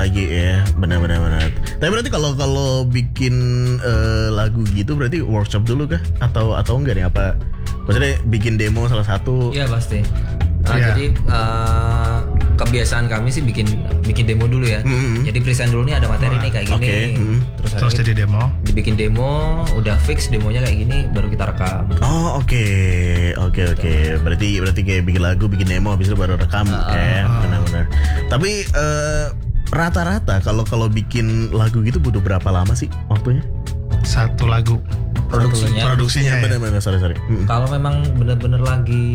lagi ya, benar. Tapi berarti kalau bikin lagu gitu berarti workshop dulu kah? Atau enggak nih apa? Maksudnya bikin demo salah satu? Iya pasti. Jadi kebiasaan kami sih bikin demo dulu ya. Jadi present dulu nih ada materi nih kayak gini. Terus jadi demo. Dibikin demo, udah fix demonya kayak gini, baru kita rekam. Oh oke. Berarti kayak bikin lagu, bikin demo, habis itu baru rekam. Benar. Tapi rata-rata kalau bikin lagu gitu butuh berapa lama sih waktunya? Satu lagu. Produksinya ya. Benar, sorry. Kalau memang benar-benar lagi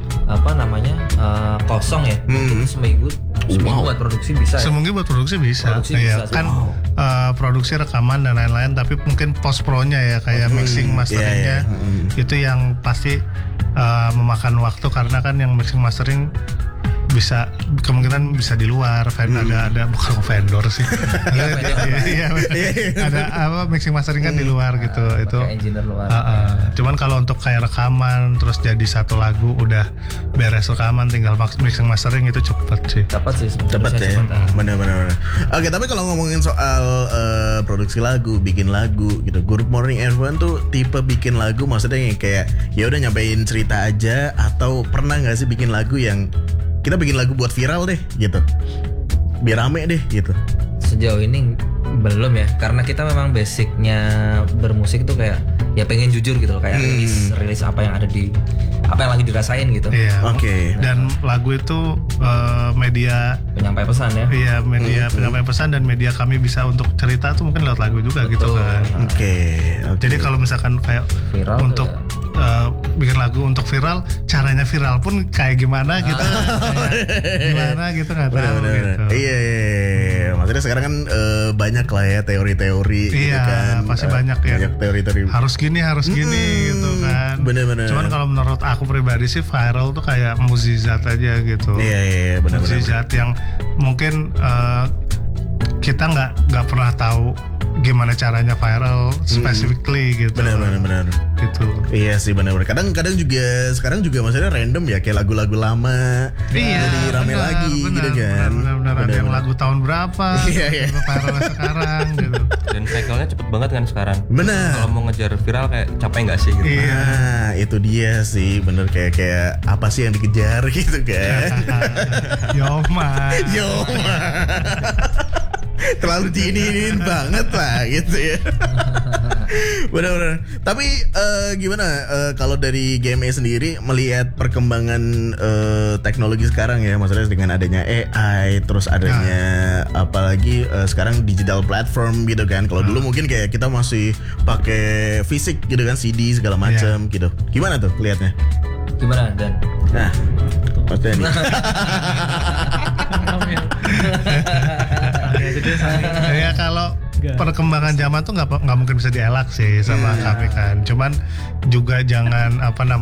kosong ya, itu seminggu buat produksi bisa. Seminggu buat produksi bisa. Kan produksi rekaman dan lain-lain, tapi mungkin post pro-nya ya kayak mixing masteringnya itu yang pasti memakan waktu, karena kan yang mixing mastering bisa kemungkinan bisa di luar ada bukan vendor sih. Ada mixing mastering kan di luar gitu. Itu engineer luar. Cuman kalau untuk kayak rekaman terus jadi satu lagu udah beres rekaman tinggal mixing mastering itu cepet sih. Cepet ya. Benar. Oke, tapi kalau ngomongin soal produksi lagu, bikin lagu gitu, Good Morning Everyone tuh tipe bikin lagu maksudnya yang kayak ya udah nyampein cerita aja, atau pernah nggak sih bikin lagu yang kita bikin lagu buat viral deh gitu, biar rame deh gitu? Sejauh ini belum ya, karena kita memang basicnya bermusik tuh kayak ya pengen jujur gitu loh, kayak rilis apa yang lagi dirasain gitu. Oke. Dan lagu itu media penyampai pesan ya. Iya, media penyampai pesan, dan media kami bisa untuk cerita tuh mungkin lewat lagu juga. Betul. Gitu kan. Oke. Jadi kalau misalkan kayak viral untuk bikin lagu untuk viral, caranya viral pun kayak gimana gitu. Gimana gitu nggak tahu gitu. Iya. Maksudnya sekarang kan banyak lah ya teori-teori gitu kan. Iya, pasti banyak ya. Banyak teori-teori. Harus gini gitu kan. Bener. Cuman kalau menurut aku pribadi sih viral tuh kayak mukjizat aja gitu. Iya, benar. Mukjizat yang mungkin kita nggak pernah tahu gimana caranya viral specifically gitu. Benar. Gitu. Iya sih, benar. Kadang juga sekarang juga maksudnya random ya, kayak lagu-lagu lama jadi rame lagi gitu kan. Benar. Ada yang lagu tahun berapa, viral sekarang gitu. Dan cycle-nya cepet banget kan sekarang. Benar. Kalau mau ngejar viral kayak capek nggak sih gitu. Iya. Nah, itu dia sih, bener kayak apa sih yang dikejar gitu kan. Yoma. Terlalu diinin banget lah gitu ya. Benar. Tapi gimana kalau dari GMA sendiri melihat perkembangan teknologi sekarang ya, maksudnya dengan adanya AI, terus adanya apalagi sekarang digital platform gitu kan. Kalau dulu mungkin kayak kita masih pakai fisik gitu kan, CD segala macam gitu. Gimana tuh lihatnya? Gimana Dan? Nah, maksudnya nih. Ya kalau perkembangan zaman tuh nggak mungkin bisa dielak sih sama kami kan. Cuman juga jangan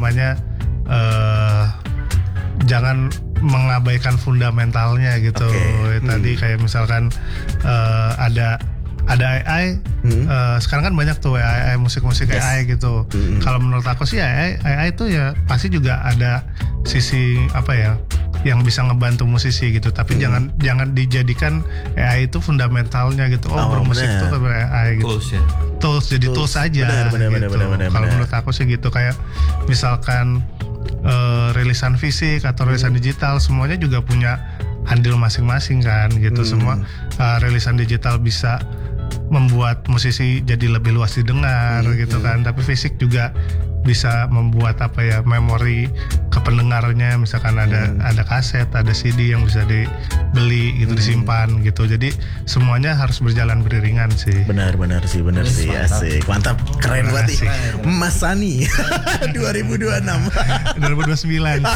jangan mengabaikan fundamentalnya gitu. Tadi kayak misalkan ada AI, sekarang kan banyak tuh AI musik-musik AI gitu. Kalau menurut aku sih AI itu ya pasti juga ada sisi yang bisa ngebantu musisi gitu, tapi jangan dijadikan AI itu fundamentalnya gitu. Bermusik itu AI gitu. Tools jadi tools aja. Bener. Kalau menurut aku sih gitu, kayak misalkan rilisan fisik atau rilisan digital semuanya juga punya andil masing-masing kan gitu. Semua rilisan digital bisa membuat musisi jadi lebih luas didengar gitu kan, tapi fisik juga bisa membuat memori ke pendengarnya, misalkan ada kaset, ada CD yang bisa dibeli gitu, disimpan gitu. Jadi semuanya harus berjalan beriringan sih. Benar sih, asik, mantap, keren banget sih Mas Sani. 2026 2029 sih.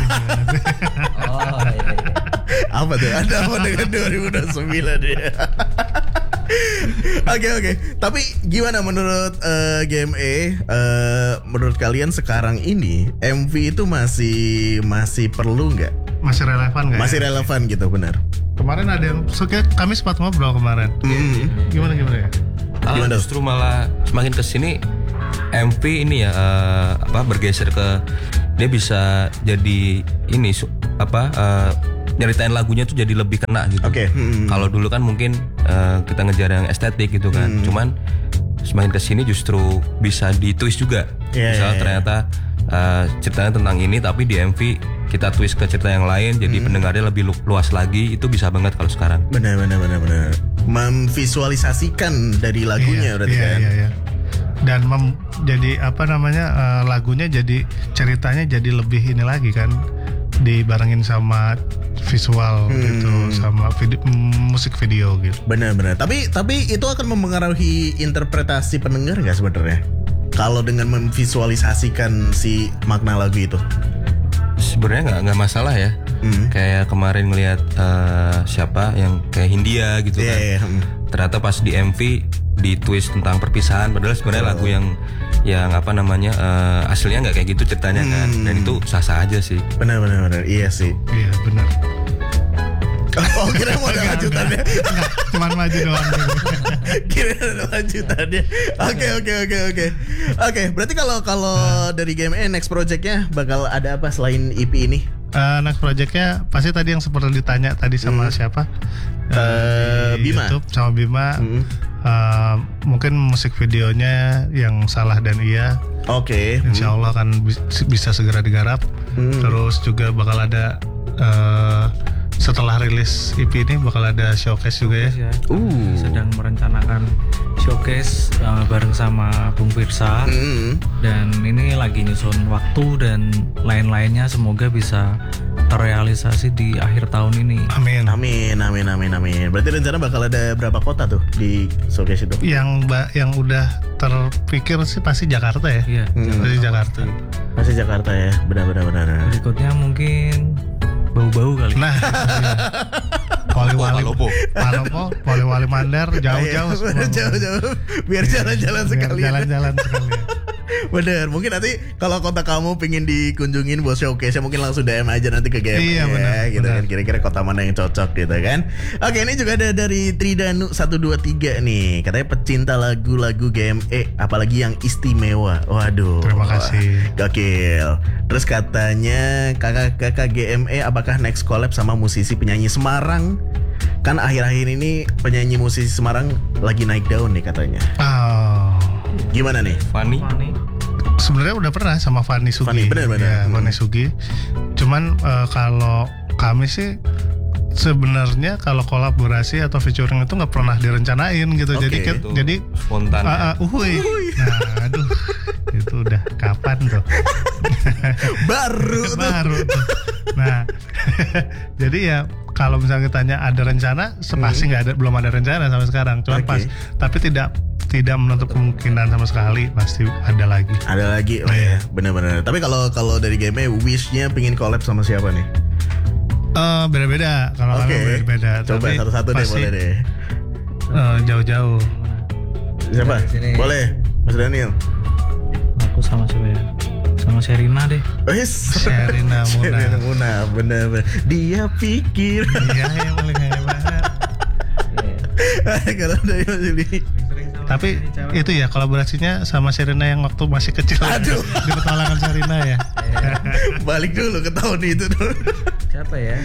Apa tuh? Ada apa dengan 2029 ya? Oke. Tapi gimana menurut GMA? Menurut kalian sekarang ini MV itu masih perlu nggak? Masih relevan nggak? Masih relevan gitu, benar. Kemarin ada yang kami sempat ngobrol kemarin. Gimana ya? Justru malah semakin kesini MV ini ya bergeser ke dia bisa jadi ini nyeritain lagunya tuh jadi lebih kena gitu. Oke. Kalau dulu kan mungkin kita ngejar yang estetik gitu kan. Cuman semakin kesini justru bisa ditwist juga. Misalnya ternyata ceritanya tentang ini tapi di MV kita twist ke cerita yang lain jadi pendengarnya lebih luas lagi. Itu bisa banget kalau sekarang. Benar. Memvisualisasikan dari lagunya berarti kan. Iya. Dan jadi apa namanya lagunya jadi ceritanya jadi lebih ini lagi kan, dibarengin sama visual gitu, sama musik video gitu. Benar. Tapi itu akan mempengaruhi interpretasi pendengar nggak sebenarnya? Kalau dengan memvisualisasikan si makna lagu itu? Sebenarnya nggak masalah ya. Kayak kemarin ngelihat siapa yang kayak Hindia gitu kan. Ternyata pas di MV di twist tentang perpisahan, padahal sebenarnya lagu yang apa namanya aslinya nggak kayak gitu ceritanya kan. Dan itu sah-sah aja sih. Benar. Iya sih. Iya benar. Oh kira mau ada lanjutannya. Enggak, cuman maju doang gitu. Kira ada lanjutannya. Oke. Berarti kalau dari GME next projectnya bakal ada apa selain EP ini? Next projectnya pasti tadi yang seperti ditanya tadi sama siapa? Bima. YouTube sama Bima. Mungkin musik videonya yang Salah dan Iya. Oke. Insya Allah akan bisa segera digarap. Terus juga bakal ada setelah rilis EP ini bakal ada showcase juga ya. Sedang merencanakan showcase bareng sama Bung Firsa. Dan ini lagi nyusun waktu dan lain-lainnya, semoga bisa terrealisasi di akhir tahun ini. Amin. Berarti rencana bakal ada berapa kota tuh di showcase itu? Yang udah terpikir sih pasti Jakarta ya. Iya, Pasti Jakarta Jakarta. ya. Benar. Berikutnya mungkin bau-bau kali. Nah, Wali Mandar, jauh-jauh semua. Jauh. Biar jalan-jalan sekali. Jalan-jalan sekali. Bener, mungkin nanti kalau kota kamu pengen dikunjungin buat showcase mungkin langsung DM aja nanti ke GME. Iya, benar, gitu kan, kira-kira kota mana yang cocok gitu kan. Oke, ini juga ada dari Tridanu 123 nih. Katanya pecinta lagu-lagu GME, apalagi yang istimewa. Waduh. Terima kasih. Gokil. Terus katanya kakak GME apakah next collab sama musisi penyanyi Semarang? Kan akhir-akhir ini penyanyi musisi Semarang lagi naik daun nih katanya. Gimana nih? Fanny? Sebenarnya udah pernah sama Fanny Sugi. Bener. Ya, Fanny Sugi. Cuman kalau kami sih sebenarnya kalau kolaborasi atau featuring itu nggak pernah direncanain gitu. Jadi spontan. Nah, aduh, itu udah kapan tuh? Baru tuh. Nah, jadi ya kalau misalnya ditanya ada rencana, pasti belum ada rencana sampai sekarang. Cuman tapi tidak menutup kemungkinan sama sekali, pasti ada lagi. Oh ya, benar. Tapi kalau dari GME wish-nya pingin collab sama siapa nih? Beda-beda. Kalau beda-beda. Coba tapi satu-satu deh, boleh deh. Jauh-jauh. Siapa? Boleh, Mas Daniel. Aku sama siapa ya? Sama Sherina deh. Sherina Muna, bener. Dia pikir. Dia yang paling hebat. Kalau dari Mas Yuli. Tapi itu ya kolaborasinya sama Sherina yang waktu masih kecil. Aduh. Di petualangan Sherina ya. Balik dulu ke tahun itu dulu. Siapa ya?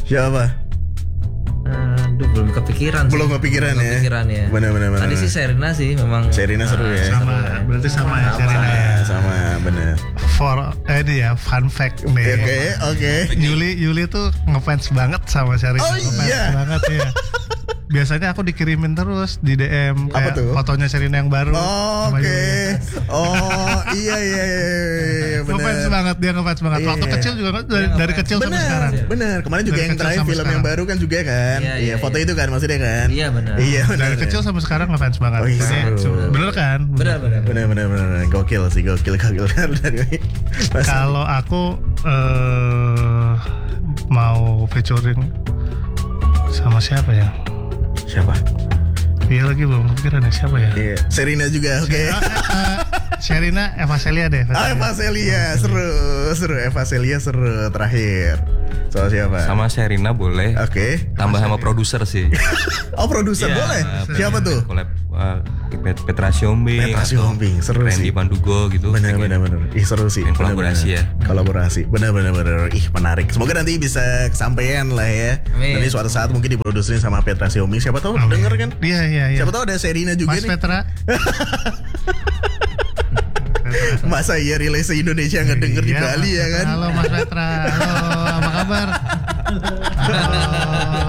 Aduh, belum kepikiran ya. Benar. Tadi sih Sherina sih memang. Sherina seru ya. Berarti sama ya Sherina ya. Sama, benar. Ini ya fun fact nih. Oke. Yuli tuh ngefans banget sama Sherina. Oh iya. Banget ya. Biasanya aku dikirimin terus di DM apa tuh? Fotonya Sherina yang baru. Oke. Oh iya. Dia ngefans banget. Waktu kecil juga dari kecil sampai sekarang. Bener. Kemarin juga yang terakhir film yang baru kan juga kan. Iya, foto itu kan maksudnya kan. Iya benar. Iya, dari kecil sampai sekarang ngefans banget. Bener kan? Bener. Gokil sih, gokil. Kalau aku mau featuring sama siapa ya? Siapa? Iya lagi belum kepikiran ya siapa ya? Iya. Sherina juga, oke. Sherina, Eva Celia deh. Eva Celia seru. Eva Celia seru terakhir. Sama siapa? Sama Sherina boleh. Oke. Tambah sama produser sih. Oh produser Iya, boleh. Siapa tuh? Collab Petra Siombing. Petra Siombing, seru sih. Randy Pandugo gitu. Bener. Ih seru sih. Yang kolaborasi ya. Kolaborasi. Bener. Ih menarik. Semoga nanti bisa kesampaian lah ya. Amin. Nanti suatu saat mungkin diproduserin sama Petra Siombing. Siapa tahu denger kan? Iya. Siapa tahu ada Sherina juga Mas nih. Petra. Masa iya relay se-Indonesia nggak denger di Iya, Bali Mas ya Petra. kan? Halo Mas Petra. Halo, apa kabar? Halo.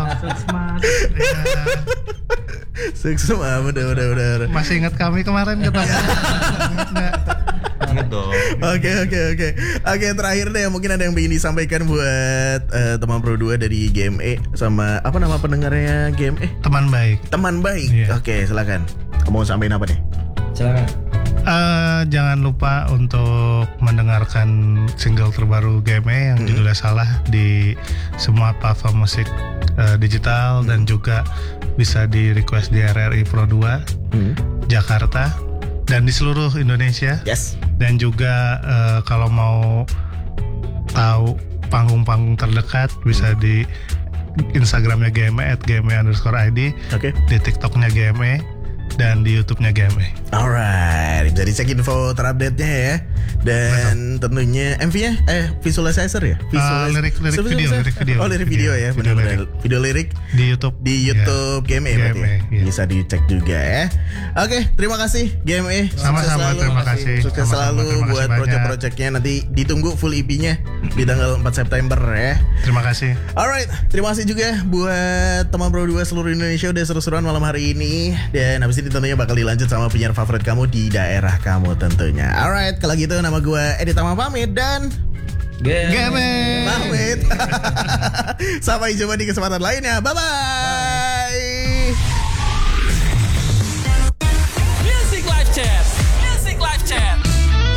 Sukses mah, bener. Masih ingat kami kemarin ketemu? Ingat nggak? Ingat dong. Oke, terakhir deh mungkin ada yang ingin disampaikan buat teman Pro 2 dari GME sama apa nama pendengarnya GME? Teman baik. Teman baik. Iya. Oke, silakan. Kamu mau sampaikan apa nih? Silakan. Jangan lupa untuk mendengarkan single terbaru GME yang judulnya Salah di semua platform musik digital dan juga bisa di request di RRI Pro 2 Jakarta dan di seluruh Indonesia. Yes. Dan juga kalau mau tahu panggung-panggung terdekat bisa di Instagramnya GME @gme_id, Oke. di TikToknya GME dan di YouTube-nya GME. Alright, bisa dicek info terupdate-nya ya. Dan tentunya MV-nya visualizer ya? Lirik video. Oh, lirik video ya, benar-benar. Video lirik Di YouTube. di YouTube GME berarti ya? iya. Bisa dicek juga ya. Oke, terima kasih GME. Sama-sama, terima kasih. Sukses Sama-sama, selalu terima kasih buat banyak. project-projectnya. Nanti ditunggu full EP-nya di tanggal 4 September ya. Terima kasih. Alright, terima kasih juga buat teman Pro 2 seluruh Indonesia udah seru-seruan malam hari ini. Dan habis ini tentunya bakal dilanjut sama penyiar favorit kamu di daerah kamu tentunya. Alright, kalau gitu nama gue Edi Tama pamit dan GME. pamit. Sampai jumpa di kesempatan lainnya. Bye-bye. Music Live Chat.